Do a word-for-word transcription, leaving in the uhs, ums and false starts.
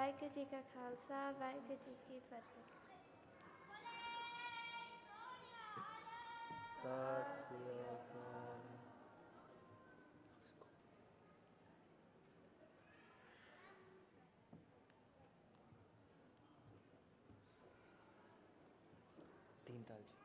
ਵਾਹਿਗੁਰੂ ਜੀ ਕਾ ਖਾਲਸਾ, ਵਾਹਿਗੁਰੂ ਜੀ ਕੀ ਫਤਿਹ। ਸਤਿ ਸ੍ਰੀ ਅਕਾਲ। तीन ताल जी।